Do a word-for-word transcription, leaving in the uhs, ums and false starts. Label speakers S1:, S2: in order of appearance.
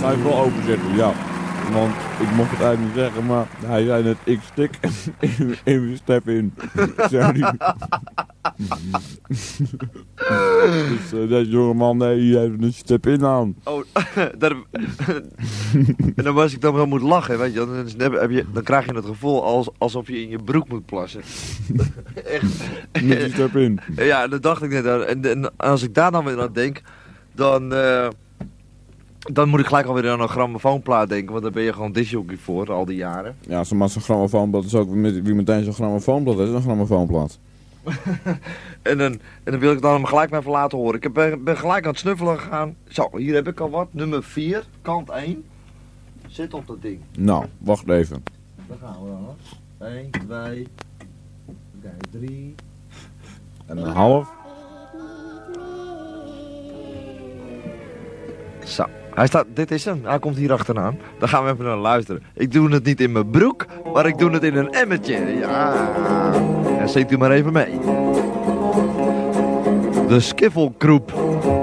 S1: Hij wil overzetten, ja. Want ik mocht het eigenlijk niet zeggen, maar hij zei net, ik stik in, in mijn step in. Zei hij. Dus uh, deze jongeman, nee, die heeft een step in aan.
S2: Oh, daar, en dan was ik dan wel moet lachen, weet je. Dan, heb je, dan krijg je het gevoel als, alsof je in je broek moet plassen. Echt.
S1: Met die step in.
S2: Ja, dat dacht ik net. En, en als ik daar dan weer aan denk, dan... Uh, Dan moet ik gelijk alweer aan een grammofoonplaat denken, want daar ben je gewoon discjockey voor, al die jaren.
S1: Ja, zo'n zo'n grammofoonplaat is ook met, wie meteen zo'n grammofoonplaat is, een grammofoonplaat.
S2: en, dan, en dan wil ik dan hem gelijk maar even laten horen. Ik ben, ben gelijk aan het snuffelen gegaan. Zo, hier heb ik al wat. Nummer vier, kant één. Zit op dat ding.
S1: Nou, wacht even.
S2: Daar gaan we dan. één, twee, drie.
S1: En een half.
S2: Zo. Hij staat, dit is hem. Hij komt hier achteraan. Dan gaan we even naar luisteren. Ik doe het niet in mijn broek, maar ik doe het in een emmertje. Ja. En zet u maar even mee. De Skiffelgroep.